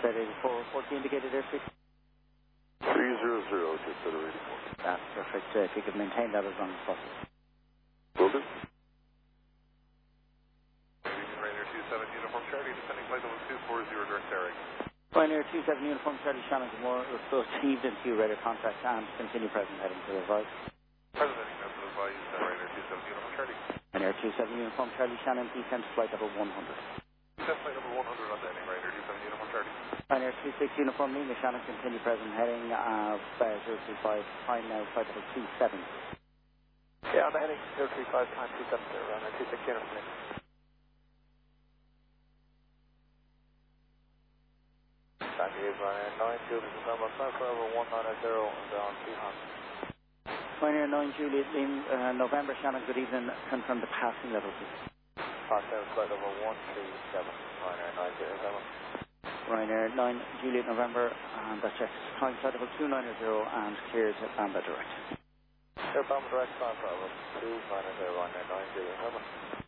Flight 84, 40 indicated airspeed. 300 to Federation 4. That's perfect. If you could maintain that as long as possible. Will do. Ryanair 27 Uniform Charlie, descending flight level 240 direct airing. Ryanair 27 Uniform Charlie Shannon, good morning. Received into you, radar contact and continue present heading to advise. Present heading to advise, Ryanair 27 Uniform Charlie. Ryanair 27 Uniform Charlie Shannon, descent flight level 100. Descent flight level 100 on the heading, Ryanair 27 Uniform Charlie. Ryanair 26 Uniform Lima Shannon, continue present heading 035, time now flight level 270. Yeah, on the heading 035, time 270, Ryanair 26 Uniform Lima. Ryanair 9 Juliet November, flight level 190 and down 200. Ryanair 9 Juliet November Shannon, good evening. Confirm the passing level, please. Pass out flight level 137, Ryanair 9 Juliet November. Ryanair 9 Juliet November, and that checks time flight level 290 and clears at Bamba Direct. Air Bamba Direct, time flight level 290, Ryanair 9 Juliet November.